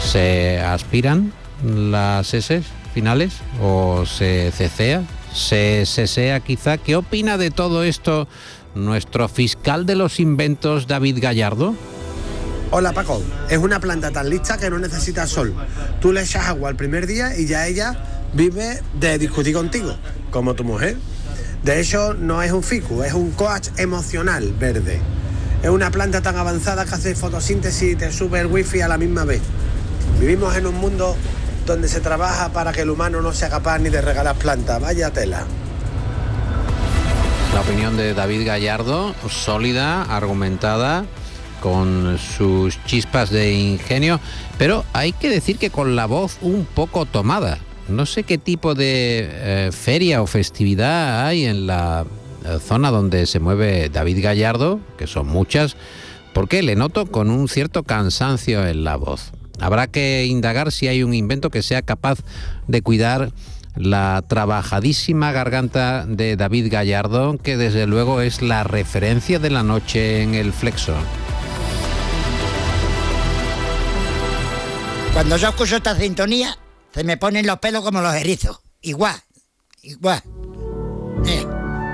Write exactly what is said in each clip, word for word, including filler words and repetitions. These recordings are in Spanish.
¿Se aspiran las eses finales o se cecea? ¿Se sesea quizá? ¿Qué opina de todo esto nuestro fiscal de los inventos, David Gallardo? Hola Paco, es una planta tan lista que no necesita sol. Tú le echas agua el primer día y ya ella vive de discutir contigo, como tu mujer. De hecho, no es un ficus, es un coach emocional verde. Es una planta tan avanzada que hace fotosíntesis y te sube el wifi a la misma vez. Vivimos en un mundo donde se trabaja para que el humano no sea capaz ni de regalar plantas. Vaya tela. La opinión de David Gallardo, sólida, argumentada, con sus chispas de ingenio, pero hay que decir que con la voz un poco tomada. No sé qué tipo de eh, feria o festividad hay en la eh, zona donde se mueve David Gallardo, que son muchas, porque le noto con un cierto cansancio en la voz. Habrá que indagar si hay un invento que sea capaz de cuidar la trabajadísima garganta de David Gallardo, que desde luego es la referencia de la noche en el Flexo. Cuando yo escucho esta sintonía, se me ponen los pelos como los erizos. Igual, igual. Eh.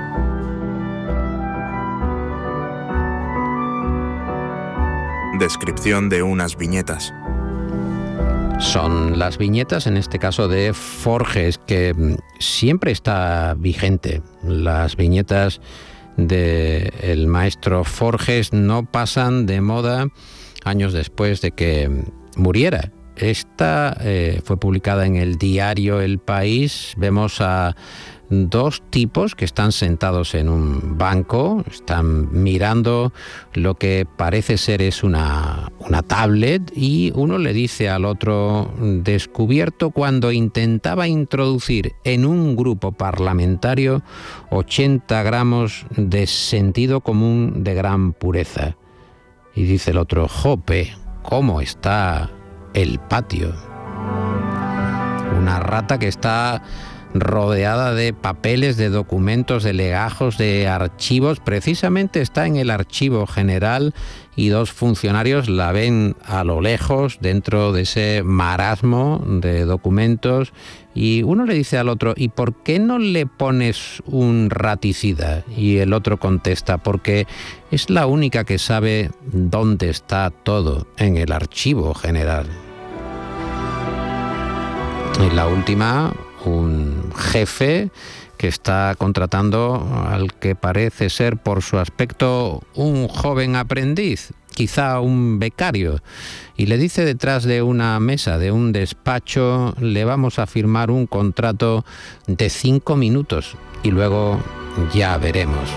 Descripción de unas viñetas. Son las viñetas, en este caso de Forges, que siempre está vigente. Las viñetas del maestro Forges no pasan de moda años después de que muriera. Esta eh, fue publicada en el diario El País. Vemos a dos tipos que están sentados en un banco, están mirando lo que parece ser es una, una tablet, y uno le dice al otro: descubierto cuando intentaba introducir en un grupo parlamentario ochenta gramos de sentido común de gran pureza. Y dice el otro: jope, ¿cómo está el patio? Una rata que está rodeada de papeles, de documentos, de legajos, de archivos. Precisamente está en el archivo general y dos funcionarios la ven a lo lejos dentro de ese marasmo de documentos, y uno le dice al otro: ¿y por qué no le pones un raticida? Y el otro contesta: porque es la única que sabe dónde está todo en el archivo general. Y la última, un jefe que está contratando al que parece ser, por su aspecto, un joven aprendiz, quizá un becario, y le dice detrás de una mesa de un despacho: le vamos a firmar un contrato de cinco minutos y luego ya veremos.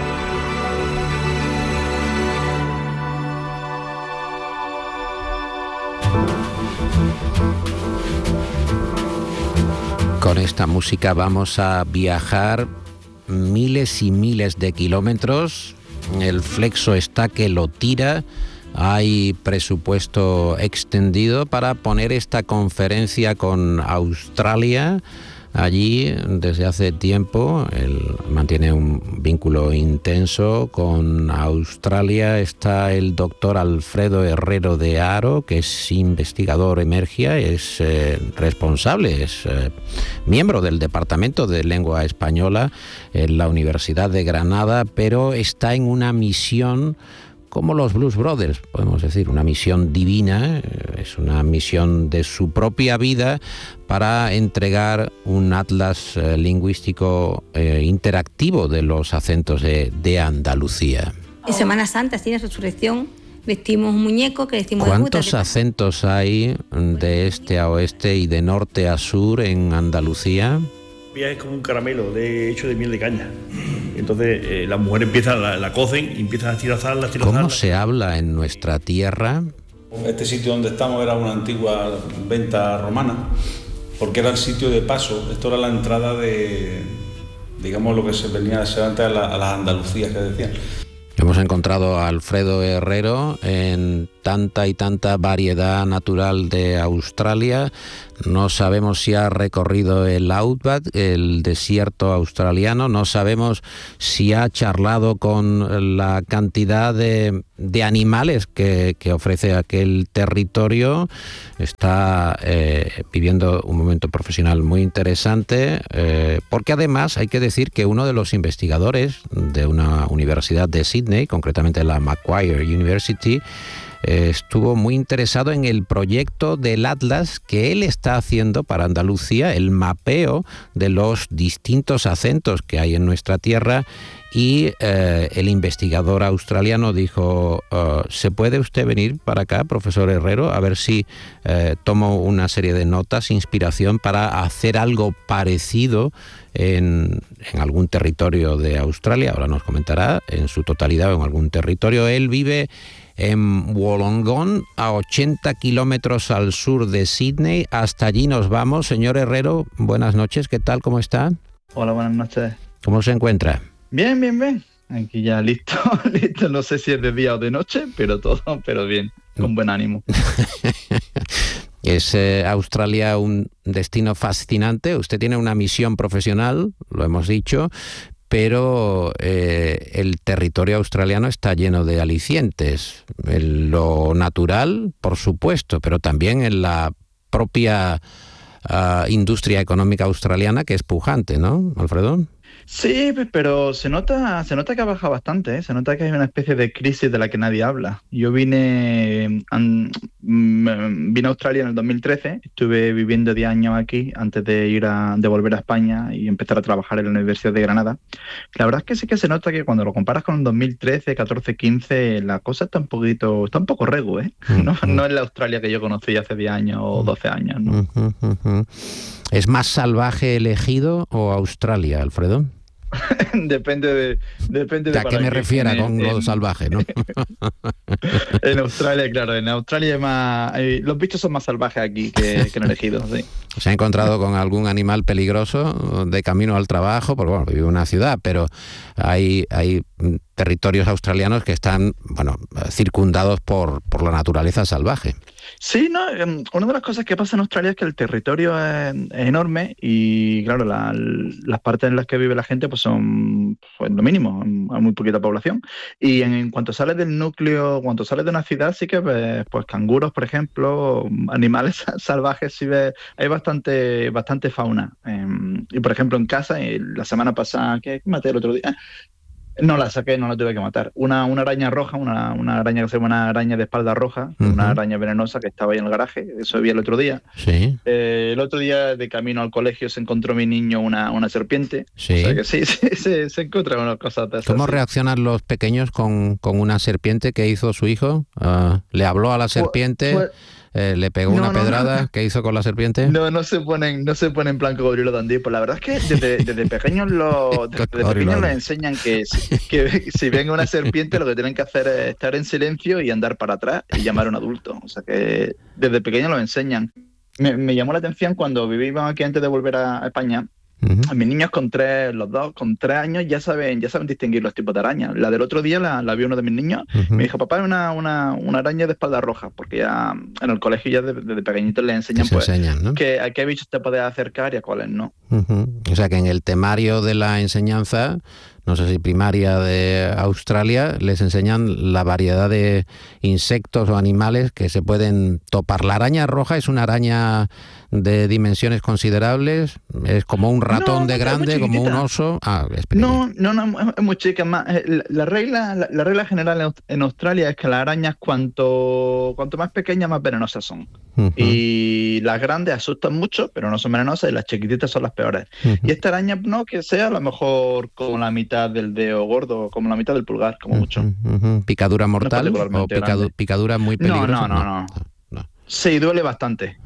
Con esta música vamos a viajar miles y miles de kilómetros. El Flexo está que lo tira. Hay presupuesto extendido para poner esta conferencia con Australia. Allí, desde hace tiempo, él mantiene un vínculo intenso con Australia. Está el doctor Alfredo Herrero de Haro, que es investigador emergia, es eh, responsable, es eh, miembro del Departamento de Lengua Española en la Universidad de Granada, pero está en una misión como los Blues Brothers, podemos decir, una misión divina, es una misión de su propia vida para entregar un atlas eh, lingüístico eh, interactivo de los acentos de, de Andalucía. En Semana Santa, así en la resurrección, vestimos un muñeco que decimos... ¿Cuántos acentos hay de este a oeste y de norte a sur en Andalucía? Es como un caramelo de, hecho de miel de caña. Entonces eh, las mujeres empiezan, la, la cocen y empiezan a estilazarla, estilazarla. ¿Cómo se habla en nuestra tierra? Este sitio donde estamos era una antigua venta romana, porque era el sitio de paso. Esto era la entrada de, digamos, lo que se venía a ser antes a, la, a las Andalucías que decían. Hemos encontrado a Alfredo Herrero en tanta y tanta variedad natural de Australia. No sabemos si ha recorrido el Outback, el desierto australiano. No sabemos si ha charlado con la cantidad de de animales que, que ofrece aquel territorio. Está eh, viviendo un momento profesional muy interesante, eh, porque además hay que decir que uno de los investigadores de una universidad de Sydney, concretamente la Macquarie University, eh, estuvo muy interesado en el proyecto del Atlas que él está haciendo para Andalucía, el mapeo de los distintos acentos que hay en nuestra tierra. Y eh, el investigador australiano dijo, uh, ¿se puede usted venir para acá, profesor Herrero? A ver si eh, tomo una serie de notas, inspiración para hacer algo parecido en, en algún territorio de Australia. Ahora nos comentará en su totalidad o en algún territorio. Él vive en Wollongong, a ochenta kilómetros al sur de Sydney. Hasta allí nos vamos. Señor Herrero, buenas noches. ¿Qué tal? ¿Cómo está? Hola, buenas noches. ¿Cómo se encuentra? Bien, bien, bien. Aquí ya listo, listo. No sé si es de día o de noche, pero todo, pero bien, con buen ánimo. Es eh, Australia un destino fascinante. Usted tiene una misión profesional, lo hemos dicho, pero eh, el territorio australiano está lleno de alicientes. En lo natural, por supuesto, pero también en la propia uh, industria económica australiana, que es pujante, ¿no, Alfredo? Sí, pero se nota, se nota que ha bajado bastante, ¿eh? Se nota que hay una especie de crisis de la que nadie habla. Yo vine, an, vine a Australia en el dos mil trece, estuve viviendo diez años aquí antes de ir a, de volver a España y empezar a trabajar en la Universidad de Granada. La verdad es que sí que se nota que cuando lo comparas con el dos mil trece, catorce, quince, la cosa está un poquito, está un poco rego, ¿eh? No, no es la Australia que yo conocí hace diez años o doce años, ¿no? Uh-huh, uh-huh. ¿Es más salvaje el Ejido o Australia, Alfredo? depende de depende de ¿A qué me refiero con lo en, salvaje, no? En Australia, claro, en Australia es más, eh, los bichos son más salvajes aquí que, que en el Ejido, sí. ¿Se ha encontrado con algún animal peligroso de camino al trabajo? Porque bueno, vive en una ciudad, pero hay, hay territorios australianos que están, bueno, circundados por, por la naturaleza salvaje. Sí, no, una de las cosas que pasa en Australia es que el territorio es, es enorme y claro, la, las partes en las que vive la gente pues son pues, lo mínimo, hay muy poquita población. Y en, en cuanto sales del núcleo, cuando sales de una ciudad sí que ves pues canguros, por ejemplo, animales salvajes, sí ves, hay bastante, bastante fauna. Eh, y por ejemplo en casa, la semana pasada, ¿qué maté el otro día? No la saqué, no la tuve que matar. Una, una araña roja, una, una araña que se llama una araña de espalda roja, uh-huh. Una araña venenosa que estaba ahí en el garaje, eso vi el otro día. Sí. Eh, el otro día de camino al colegio se encontró mi niño una, una serpiente. Sí. O sea que sí, sí, sí se encuentran unas cosas de esas. ¿Cómo sí. reaccionan los pequeños con, con una serpiente que hizo su hijo? Uh, ¿Le habló a la serpiente? Pues, pues, Eh, ¿Le pegó no, una no, pedrada? No. ¿Qué hizo con la serpiente? No, no se ponen, no se ponen en plan cocodrilo Dundee. Pues la verdad es que desde, desde pequeños los desde pequeños les enseñan que, que si ven una serpiente lo que tienen que hacer es estar en silencio y andar para atrás y llamar a un adulto. O sea que desde pequeños lo enseñan. Me, me llamó la atención cuando vivíamos aquí antes de volver a España. Uh-huh. Mis niños con tres, los dos con tres años ya saben, ya saben distinguir los tipos de arañas. La del otro día la, la vio uno de mis niños. Uh-huh. Me dijo, papá, es una, una, una araña de espalda roja, porque ya en el colegio ya desde, desde pequeñitos les enseñan, pues, enseñan, ¿no? que a qué bichos te puedes acercar y a cuáles no. Uh-huh. O sea que en el temario de la enseñanza, no sé si primaria de Australia, les enseñan la variedad de insectos o animales que se pueden topar. La araña roja es una araña de dimensiones considerables, es como un ratón no, de grande, como un oso. Ah, no, no, no, es muy chica. Más, la, la regla, la, la regla general en Australia es que las arañas cuanto, cuanto más pequeñas, más venenosas son. Uh-huh. Y las grandes asustan mucho, pero no son venenosas, y las chiquititas son las peores. Uh-huh. Y esta araña no que sea a lo mejor como la mitad del dedo gordo, como la mitad del pulgar, como uh-huh. mucho. Uh-huh. ¿Picadura mortal no o picadu- picadura muy peligrosa? No, no, no, no. no. Sí, duele bastante.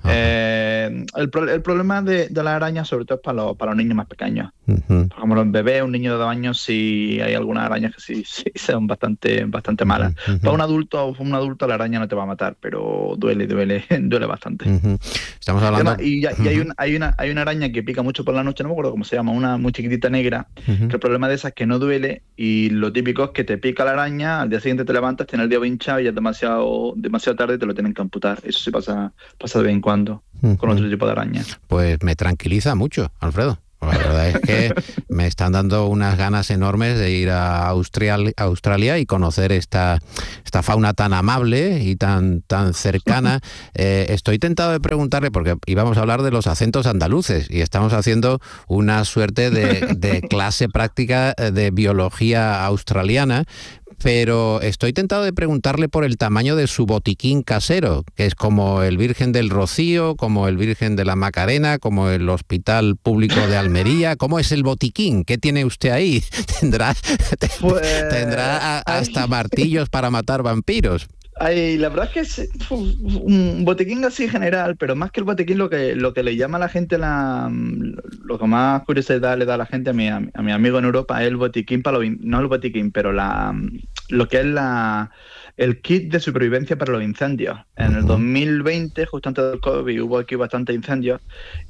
Eh, el, pro- el problema de, de las arañas sobre todo es para los, para los niños más pequeños. Uh-huh. Como los bebés, un niño de dos años, sí hay algunas arañas que sí, sí son bastante, bastante malas. Uh-huh. Para un adulto, un adulto la araña no te va a matar, pero duele, duele, duele bastante. Uh-huh. Estamos hablando... Además, y, ya, y hay, un, hay, una, hay una araña que pica mucho por la noche, no me acuerdo cómo se llama, una muy chiquitita negra, uh-huh. que el problema de esa es que no duele y lo típico es que te pica la araña, al día siguiente te levantas, tienes el dedo hinchado y ya es demasiado, demasiado tarde y te lo tienen que amputar. Eso sí pasa, pasa de vez en cuando uh-huh. con otro tipo de araña. Pues me tranquiliza mucho, Alfredo. La verdad es que me están dando unas ganas enormes de ir a Australia, Australia y conocer esta, esta fauna tan amable y tan, tan cercana. Eh, estoy tentado de preguntarle, porque íbamos a hablar de los acentos andaluces y estamos haciendo una suerte de, de clase práctica de biología australiana. Pero estoy tentado de preguntarle por el tamaño de su botiquín casero, que es como el Virgen del Rocío, como el Virgen de la Macarena, como el Hospital Público de Almería. ¿Cómo es el botiquín? ¿Qué tiene usted ahí? ¿Tendrá, pues... tendrá a, hasta martillos para matar vampiros? Ay, la verdad es que es un botiquín así general, pero más que el botiquín, lo que lo que le llama a la gente, la, lo que más curiosidad le da a la gente, a mi, a mi amigo en Europa, es el botiquín, para lo, no el botiquín, pero la lo que es la el kit de supervivencia para los incendios. En el dos mil veinte, justo antes del COVID, hubo aquí bastantes incendios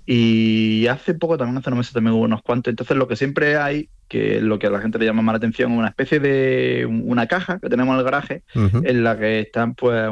y hace poco, también hace unos meses, también hubo unos cuantos. Entonces lo que siempre hay, que lo que a la gente le llama más la atención, es una especie de una caja que tenemos en el garaje, uh-huh. en la que están pues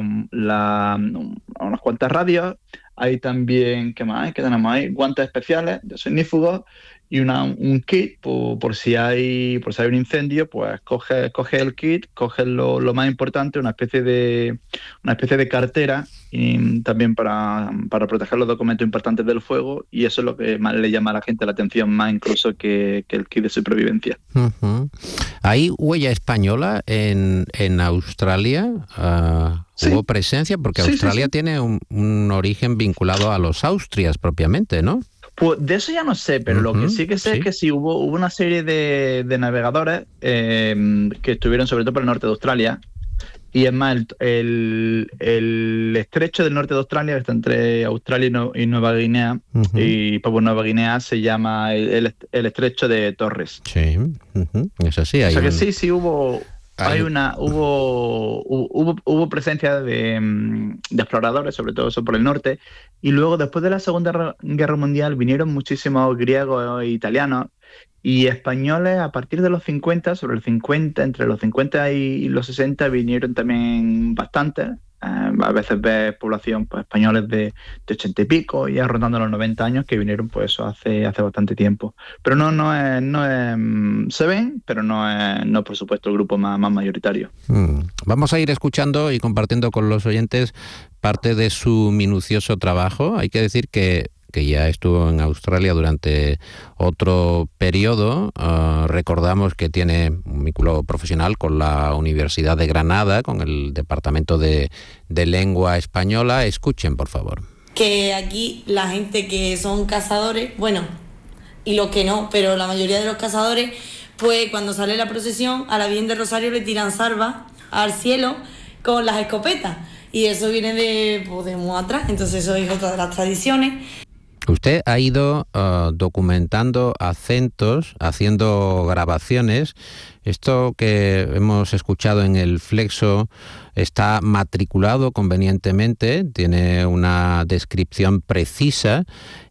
la, unas cuantas radios. Hay también, ¿qué más hay? ¿Qué tenemos ahí? Guantes especiales de ignífugos y una, un kit por, por si hay por si hay un incendio, pues coge, coge el kit, coge lo, lo más importante, una especie de una especie de cartera, y también para, para proteger los documentos importantes del fuego, y eso es lo que más le llama a la gente la atención, más incluso que, que el kit de supervivencia. Uh-huh. ¿Hay huella española en, en Australia? Uh, sí. ¿Hubo presencia? Porque sí, Australia sí, sí. tiene un, un origen vinculado a los Austrias propiamente, ¿no? Pues de eso ya no sé, pero uh-huh, lo que sí que sé sí. es que sí hubo, hubo una serie de, de navegadores eh, que estuvieron sobre todo por el norte de Australia. Y es más, el, el, el estrecho del norte de Australia, que está entre Australia y, no, y Nueva Guinea, uh-huh. y pues Nueva Guinea se llama el, el, el estrecho de Torres. Sí, uh-huh. Eso sí. Hay o sea que un... sí, sí hubo... Hay una, hubo, hubo, hubo presencia de, de exploradores, sobre todo eso por el norte, y luego después de la Segunda Guerra Mundial vinieron muchísimos griegos e italianos y españoles a partir de los cincuenta, sobre el cincuenta, entre los cincuenta y los sesenta vinieron también bastantes. Uh, a veces ves población pues, españoles de, de ochenta y pico, ya rondando los noventa años, que vinieron pues eso hace, hace bastante tiempo. Pero no, no es, no es, se ven, pero no es, no por supuesto el grupo más, más mayoritario. Mm. Vamos a ir escuchando y compartiendo con los oyentes parte de su minucioso trabajo. Hay que decir que que ya estuvo en Australia durante otro periodo. Uh, recordamos que tiene un vínculo profesional con la Universidad de Granada, con el Departamento de, de Lengua Española. Escuchen, por favor. Que aquí la gente que son cazadores, bueno, y los que no, pero la mayoría de los cazadores, pues cuando sale la procesión, a la Virgen del Rosario le tiran salva al cielo con las escopetas. Y eso viene de, pues, de muy atrás, entonces eso es otra de las tradiciones. Usted ha ido uh, documentando acentos, haciendo grabaciones. Esto que hemos escuchado en el Flexo está matriculado convenientemente, tiene una descripción precisa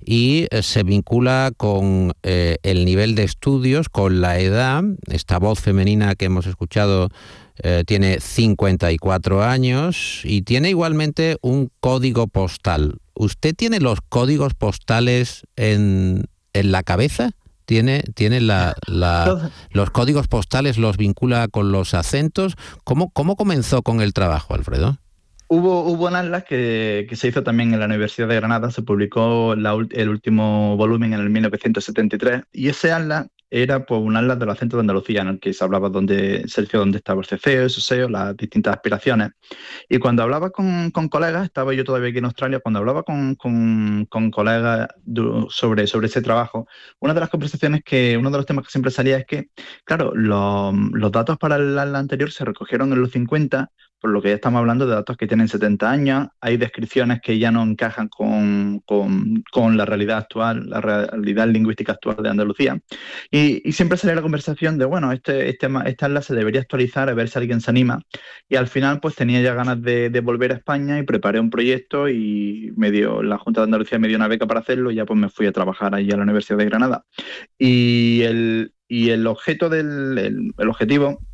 y eh, se vincula con eh, el nivel de estudios, con la edad. Esta voz femenina que hemos escuchado eh, tiene cincuenta y cuatro años y tiene igualmente un código postal. ¿Usted tiene los códigos postales en, en la cabeza? ¿Tiene, tiene la, la, los códigos postales, los vincula con los acentos? ¿Cómo, cómo comenzó con el trabajo, Alfredo? Hubo, hubo un atlas que, que se hizo también en la Universidad de Granada, se publicó la, el último volumen en el mil novecientos setenta y tres, y ese atlas era pues, un atlas de los acentos de Andalucía, en el que se hablaba dónde, Sergio, dónde estaba el ceceo, el soseo, las distintas aspiraciones. Y cuando hablaba con, con colegas, estaba yo todavía aquí en Australia, cuando hablaba con, con, con colegas sobre, sobre ese trabajo, una de las conversaciones que, uno de los temas que siempre salía es que, claro, los, los datos para el atlas anterior se recogieron en los cincuenta, por lo que ya estamos hablando de datos que tienen setenta años, hay descripciones que ya no encajan con, con, con la realidad actual, la realidad lingüística actual de Andalucía. Y, y siempre sale la conversación de, bueno, este, este, este atlas se debería actualizar, a ver si alguien se anima. Y al final, pues tenía ya ganas de, de volver a España y preparé un proyecto y me dio, la Junta de Andalucía me dio una beca para hacerlo y ya pues me fui a trabajar allí a la Universidad de Granada. Y el, y el objeto del, el, el objetivo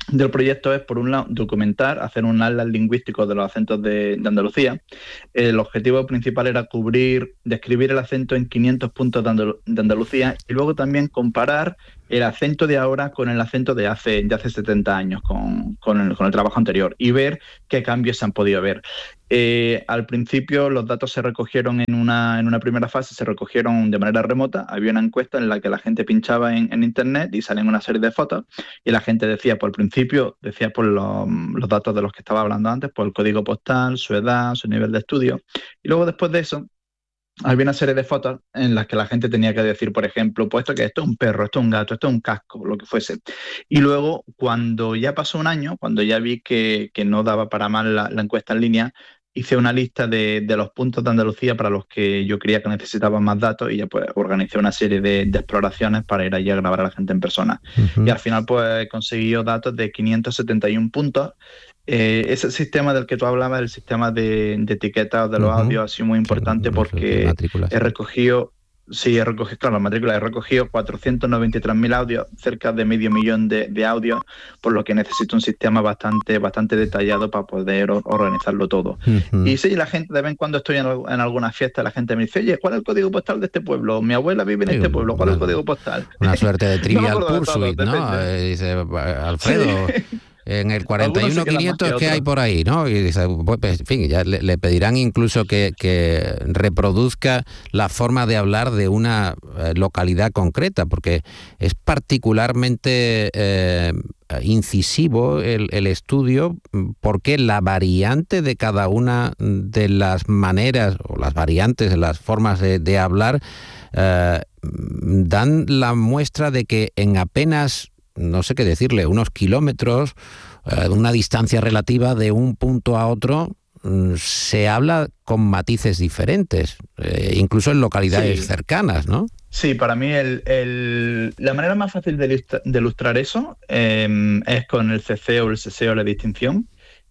del proyecto es, por un lado, documentar, hacer un atlas lingüístico de los acentos de, de Andalucía. El objetivo principal era cubrir, describir el acento en quinientos puntos de, Andal- de Andalucía y luego también comparar el acento de ahora con el acento de hace, de hace setenta años, con, con, el, con el trabajo anterior, y ver qué cambios se han podido ver. Eh, al principio los datos se recogieron en una, en una primera fase, se recogieron de manera remota. Había una encuesta en la que la gente pinchaba en, en internet y salen una serie de fotos y la gente decía, por el principio, decía por los, los datos de los que estaba hablando antes, por el código postal, su edad, su nivel de estudio, y luego después de eso había una serie de fotos en las que la gente tenía que decir, por ejemplo, pues esto que esto es un perro, esto es un gato, esto es un casco, lo que fuese. Y luego, cuando ya pasó un año, cuando ya vi que, que no daba para más la, la encuesta en línea, hice una lista de, de los puntos de Andalucía para los que yo creía que necesitaban más datos y ya pues organicé una serie de, de exploraciones para ir allí a grabar a la gente en persona. Uh-huh. Y al final pues conseguí datos de quinientos setenta y uno puntos. Eh, ese sistema del que tú hablabas, el sistema de, de etiquetas de los uh-huh. audios, ha sido muy importante, sí, porque he recogido, sí, he recogido, claro, la matrícula, he recogido cuatrocientos noventa y tres mil audios, cerca de medio millón de, de audios, por lo que necesito un sistema bastante, bastante detallado para poder organizarlo todo. Uh-huh. Y sí, la gente, de vez en cuando estoy en, en alguna fiesta, la gente me dice, oye, ¿cuál es el código postal de este pueblo? Mi abuela vive en sí, este pueblo, ¿cuál una, es el código postal? Una suerte de Trivial no Pursuit, ¿no? Eh, dice, Alfredo... Sí. En el cuarenta y uno quinientos que, que hay por ahí, ¿no? Y dice, pues, en fin, ya le, le pedirán incluso que, que reproduzca la forma de hablar de una eh, localidad concreta, porque es particularmente eh, incisivo el, el estudio, porque la variante de cada una de las maneras, o las variantes de las formas de, de hablar, eh, dan la muestra de que en apenas... no sé qué decirle, unos kilómetros, eh, una distancia relativa de un punto a otro, se habla con matices diferentes, eh, incluso en localidades sí. cercanas, ¿no? Sí, para mí el, el, la manera más fácil de, ilustra, de ilustrar eso eh, es con el ceseo, el seseo, la distinción.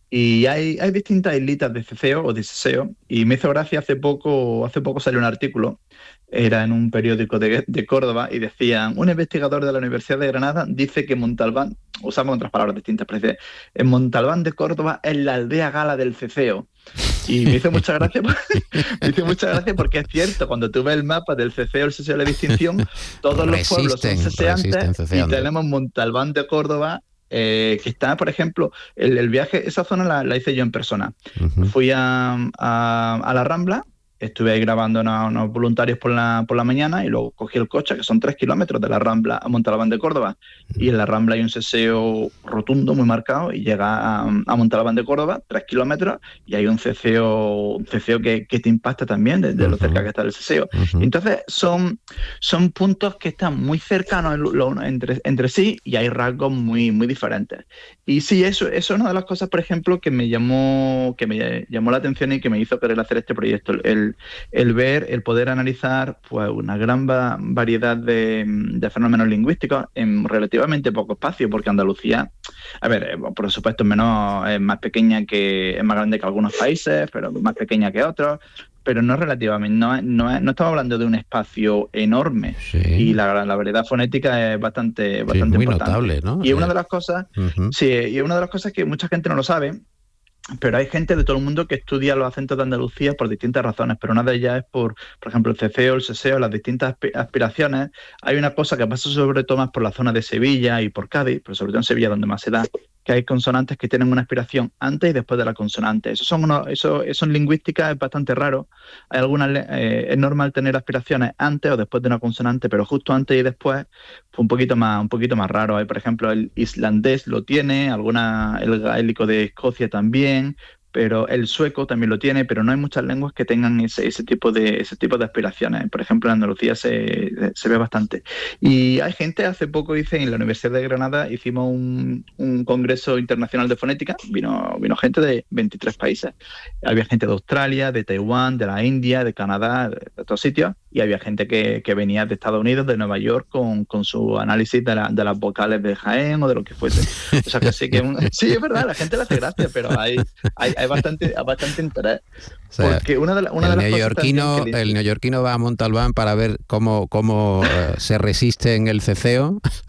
Y hay, hay distintas islitas de ceseo o de seseo, y me hizo gracia, hace poco, hace poco salió un artículo, era en un periódico de, de Córdoba, y decían, un investigador de la Universidad de Granada dice que Montalbán, usamos otras palabras distintas, pero dice, en Montalbán de Córdoba es la aldea gala del ceseo. Y me hizo mucha gracia, me hizo mucha gracia porque es cierto, cuando tú ves el mapa del ceseo, el seseo y la distinción, todos resisten, los pueblos son ceseantes, y tenemos Montalbán de Córdoba, Eh, que está, por ejemplo, el, el viaje, esa zona la, la hice yo en persona. Uh-huh. Fui a, a, a la Rambla, estuve ahí grabando a unos voluntarios por la, por la mañana, y luego cogí el coche, que son tres kilómetros de la Rambla a Montalbán de Córdoba, uh-huh. y en la Rambla hay un seseo rotundo, muy marcado, y llega a, a Montalbán de Córdoba, tres kilómetros, y hay un ceseo, un ceseo que, que te impacta también de, de uh-huh. lo cerca que está el seseo. Uh-huh. Entonces son, son puntos que están muy cercanos lo, entre, entre sí, y hay rasgos muy, muy diferentes. Y sí, eso, eso es una de las cosas, por ejemplo, que me llamó, que me llamó la atención y que me hizo querer hacer este proyecto, el El, el ver, el poder analizar pues una gran va- variedad de, de fenómenos lingüísticos en relativamente poco espacio, porque Andalucía, a ver, por supuesto es menos, es más pequeña que, es más grande que algunos países, pero más pequeña que otros, pero no relativamente, no, no, no estamos hablando de un espacio enorme, sí. y la, la variedad fonética es bastante, bastante sí, muy importante. Notable, ¿no? Y una de las cosas, uh-huh. sí, y una de las cosas que mucha gente no lo sabe, pero hay gente de todo el mundo que estudia los acentos de Andalucía por distintas razones, pero una de ellas es por, por ejemplo, el ceseo, el seseo, las distintas aspiraciones. Hay una cosa que pasa sobre todo más por la zona de Sevilla y por Cádiz, pero sobre todo en Sevilla donde más se da, que hay consonantes que tienen una aspiración antes y después de la consonante. Eso son unos, eso, eso en lingüística es bastante raro. Hay algunas, eh, es normal tener aspiraciones antes o después de una consonante, pero justo antes y después fue un poquito más, un poquito más raro. Hay, por ejemplo, el islandés lo tiene, alguna, el gaélico de Escocia también, pero el sueco también lo tiene, pero no hay muchas lenguas que tengan ese, ese tipo de ese tipo de aspiraciones. Por ejemplo, en Andalucía se, se ve bastante. Y hay gente, hace poco hice en la Universidad de Granada, hicimos un, un congreso internacional de fonética, vino, vino gente de veintitrés países. Había gente de Australia, de Taiwán, de la India, de Canadá, de, de otros sitios, y había gente que, que venía de Estados Unidos, de Nueva York, con, con su análisis de, la, de las vocales de Jaén o de lo que fuese. O sea que sí que un, sí, es verdad, la gente le hace gracia, pero hay, hay, hay bastante, bastante interés. O sea, porque una de, la, una el, de las neoyorquino, cosas el neoyorquino va a Montalbán para ver cómo, cómo uh, se resiste en el ceseo.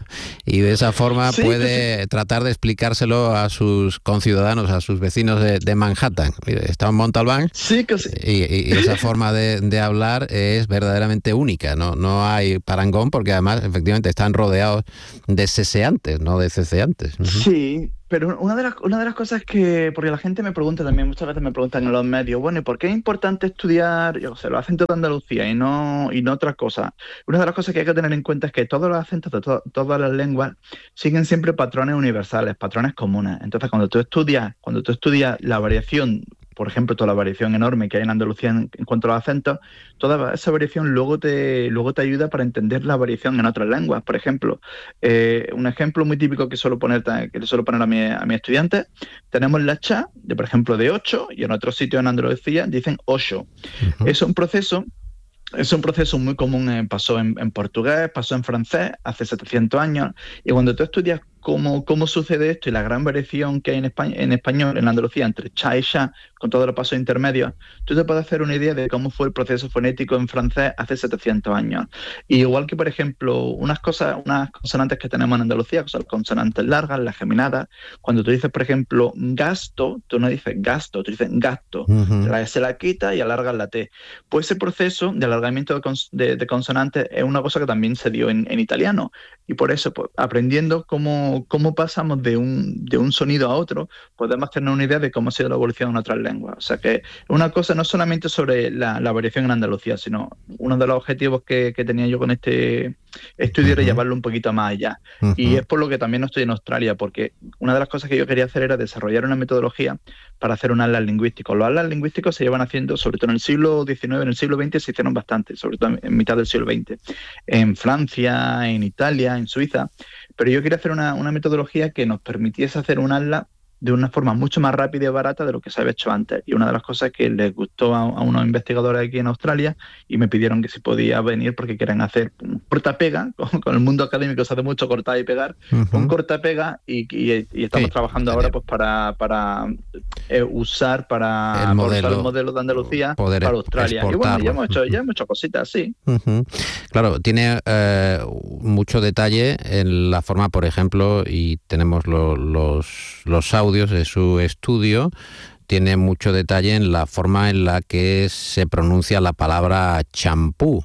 y de esa forma Sí, puede sí. tratar de explicárselo a sus conciudadanos, a sus vecinos de, de Manhattan. Está en Montalbán Sí, que sí. y, y- y esa forma de, de hablar es verdaderamente única, no, no hay parangón, porque además efectivamente están rodeados de seseantes, no de ceceantes. Ujú. Sí, pero una de las, una de las cosas que, porque la gente me pregunta también, muchas veces me preguntan en los medios, bueno, ¿y por qué es importante estudiar, yo sé, los acentos de Andalucía y no, y no otras cosas? Una de las cosas que hay que tener en cuenta es que todos los acentos de to- todas las lenguas siguen siempre patrones universales, patrones comunes. Entonces, cuando tú estudias, cuando tú estudias la variación, por ejemplo, toda la variación enorme que hay en Andalucía en, en cuanto a los acentos, toda esa variación luego te, luego te ayuda para entender la variación en otras lenguas. Por ejemplo, eh, un ejemplo muy típico que suelo poner, ta- que le suelo poner a, mi- a mis estudiantes, tenemos la cha, de, por ejemplo, de ocho, y en otros sitios en Andalucía dicen ocho. Ujú. Es un proceso Es un proceso muy común, eh, pasó en, en portugués, pasó en francés hace setecientos años, y cuando tú estudias cómo, cómo sucede esto y la gran variación que hay en, España, en español, en Andalucía, entre cha y sha, con todos los pasos intermedios, tú te puedes hacer una idea de cómo fue el proceso fonético en francés hace setecientos años. Y igual que, por ejemplo, unas cosas, unas consonantes que tenemos en Andalucía, que son las consonantes largas, las geminadas, cuando tú dices, por ejemplo, gasto, tú no dices gasto, tú dices gasto, Ujú. la, se la quita y alargas la T. Pues ese proceso de alargamiento de, cons de, de consonantes es una cosa que también se dio en, en italiano. Y por eso, pues, aprendiendo cómo, cómo pasamos de un, de un sonido a otro, podemos tener una idea de cómo ha sido la evolución en otras lenguas. O sea que una cosa no solamente sobre la, la variación en Andalucía, sino uno de los objetivos que, que tenía yo con este estudio era Ujú. llevarlo un poquito más allá. Y Ujú. es por lo que también no estoy en Australia, porque una de las cosas que yo quería hacer era desarrollar una metodología para hacer un atlas lingüístico. Los atlas lingüísticos se llevan haciendo, sobre todo en el siglo diecinueve, en el siglo veinte se hicieron bastante, sobre todo en mitad del siglo veinte, en Francia, en Italia, en Suiza, pero yo quería hacer una, una metodología que nos permitiese hacer un atlas de una forma mucho más rápida y barata de lo que se había hecho antes. Y una de las cosas que les gustó a, a unos investigadores aquí en Australia, y me pidieron que si podía venir porque quieren hacer un corta-pega, con, con el mundo académico se hace mucho cortar y pegar, Ujú. un corta-pega, y, y- y estamos Sí, trabajando tener- ahora pues para, para eh, usar para, El para modelo, usar el modelo de Andalucía poder para Australia. Y bueno, ya exportarlo. hemos hecho, ya hemos hecho cositas, sí. Ujú. Claro, tiene eh, mucho detalle en la forma, por ejemplo, y tenemos lo- los, los audios de su estudio, tiene mucho detalle en la forma en la que se pronuncia la palabra champú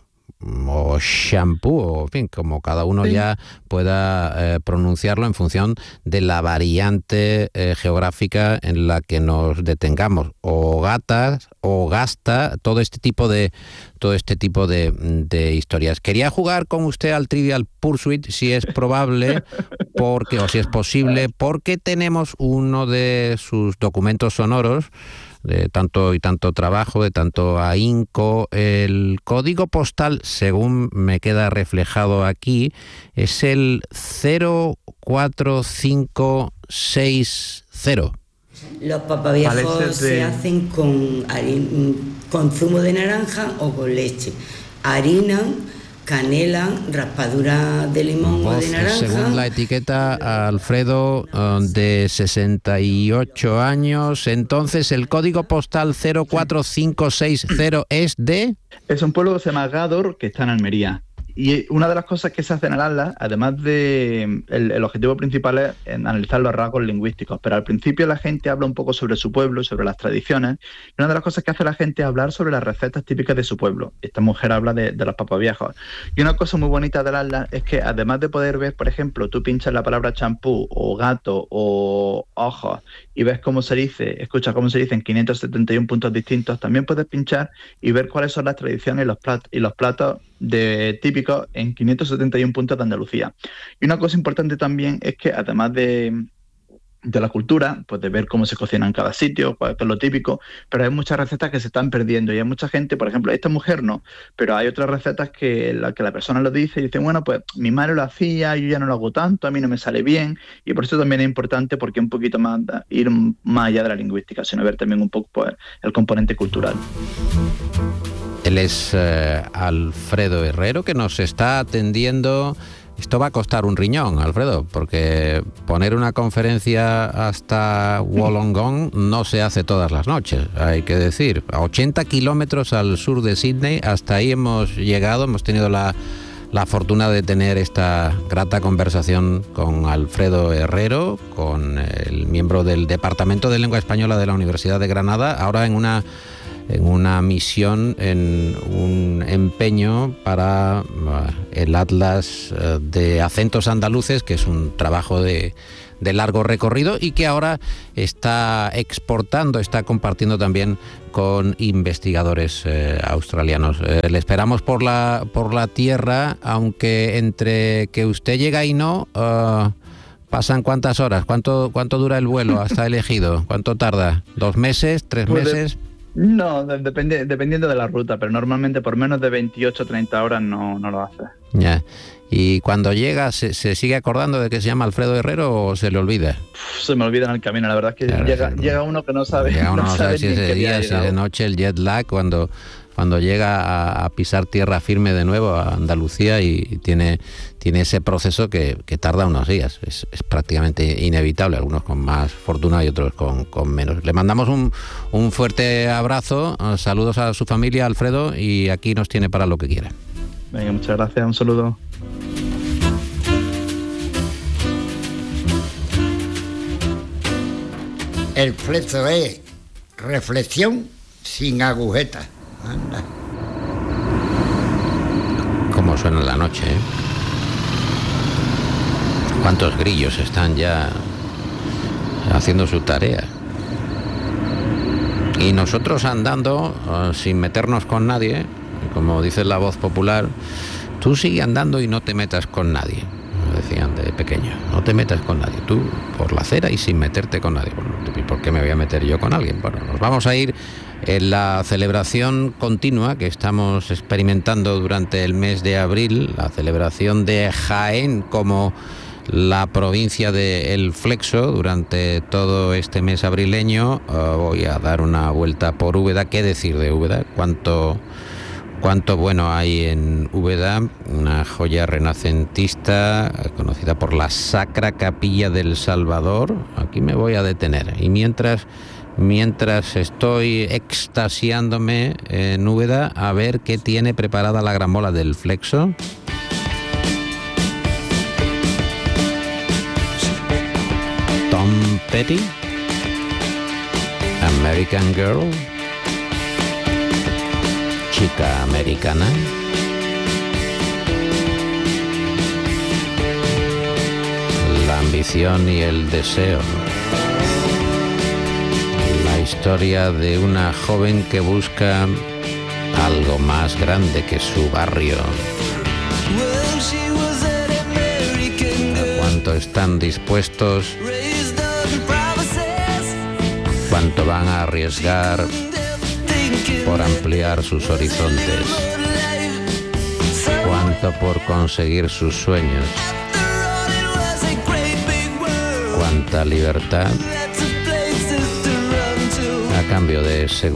o shampoo, o en fin, como cada uno Sí. ya pueda eh, pronunciarlo en función de la variante eh, geográfica en la que nos detengamos, o gatas, o gasta, todo este tipo de todo este tipo de, de historias. Quería jugar con usted al Trivial Pursuit, si es probable, porque o si es posible, porque tenemos uno de sus documentos sonoros de tanto y tanto trabajo, de tanto ahínco. El código postal, según me queda reflejado aquí, es el cero cuatro cinco seis cero. Los papaviejos Parece de- se hacen con, harin- con zumo de naranja o con leche. Harina, canela, raspadura de limón o de naranja. Según la etiqueta, Alfredo, eh, de sesenta y ocho años. Entonces, el código postal cero cuatro cinco seis cero es de... Es un pueblo que se llama Gádor, que está en Almería. Y una de las cosas que se hace en el atlas, además de el, el objetivo principal es en analizar los rasgos lingüísticos, pero al principio la gente habla un poco sobre su pueblo, sobre las tradiciones, y una de las cosas que hace la gente es hablar sobre las recetas típicas de su pueblo. Esta mujer habla de, de los papaviejos. Y una cosa muy bonita del atlas es que además de poder ver, por ejemplo, tú pinchas la palabra champú o gato o ojos y ves cómo se dice, escuchas cómo se dice en quinientos setenta y uno puntos distintos, también puedes pinchar y ver cuáles son las tradiciones y los platos, y los platos de típicos en quinientos setenta y uno puntos de Andalucía. Y una cosa importante también es que además de, de la cultura, pues de ver cómo se cocina en cada sitio, cuál es lo típico, pero hay muchas recetas que se están perdiendo y hay mucha gente, por ejemplo, esta mujer no, pero hay otras recetas que la, que la persona lo dice y dice, bueno, pues mi madre lo hacía, yo ya no lo hago tanto, a mí no me sale bien, y por eso también es importante porque un poquito más ir más allá de la lingüística, sino ver también un poco pues, el componente cultural. Él es eh, Alfredo Herrero, que nos está atendiendo. Esto va a costar un riñón, Alfredo, porque poner una conferencia hasta Wollongong no se hace todas las noches, hay que decir. A ochenta kilómetros al sur de Sídney, hasta ahí hemos llegado, hemos tenido la, la fortuna de tener esta grata conversación con Alfredo Herrero, con el miembro del Departamento de Lengua Española de la Universidad de Granada, ahora en una, en una misión, en un empeño para el Atlas de Acentos Andaluces, que es un trabajo de, de largo recorrido y que ahora está exportando, está compartiendo también con investigadores eh, australianos. Eh, le esperamos por la por la tierra, aunque entre que usted llega y no, uh, pasan cuántas horas, cuánto cuánto dura el vuelo hasta el Ejido, cuánto tarda, dos meses, tres pues meses. De, no, de, depende, dependiendo de la ruta, pero normalmente por menos de veintiocho o treinta horas no, no lo hace. Ya. Y cuando llega, ¿se, ¿se sigue acordando de que se llama Alfredo Herrero o se le olvida? Uf, se me olvida en el camino, la verdad es que claro, llega, sí, llega uno que no sabe. Llega uno no no sabe si ese día, si de noche, el jet lag, cuando, cuando llega a, a pisar tierra firme de nuevo a Andalucía y, y tiene, tiene ese proceso que, que tarda unos días. Es, es prácticamente inevitable, algunos con más fortuna y otros con, con menos. Le mandamos un, un fuerte abrazo, saludos a su familia, Alfredo, y aquí nos tiene para lo que quiera. Venga, muchas gracias, un saludo. El flexo es reflexión sin agujetas. Anda. Cómo suena la noche, ¿eh? Cuántos grillos están ya haciendo su tarea. Y nosotros andando uh, sin meternos con nadie, como dice la voz popular, tú sigue andando y no te metas con nadie. Decían de pequeño, no te metas con nadie, tú por la acera y sin meterte con nadie. Bueno, ¿y por qué me voy a meter yo con alguien? Bueno, nos vamos a ir en la celebración continua que estamos experimentando durante el mes de abril, la celebración de Jaén como la provincia de El Flexo durante todo este mes abrileño. Uh, voy a dar una vuelta por Úbeda. ¿Qué decir de Úbeda? ¿Cuánto... Cuánto bueno hay en Úbeda, una joya renacentista conocida por la Sacra Capilla del Salvador. Aquí me voy a detener. Y mientras, mientras estoy extasiándome en Úbeda, a ver qué tiene preparada la gran bola del Flexo. Tom Petty, American Girl, chica americana. La ambición y el deseo. La historia de una joven que busca algo más grande que su barrio. ¿Cuánto están dispuestos? ¿Cuánto van a arriesgar por ampliar sus horizontes? ¿Cuánto por conseguir sus sueños? ¿Cuánta libertad a cambio de seguridad?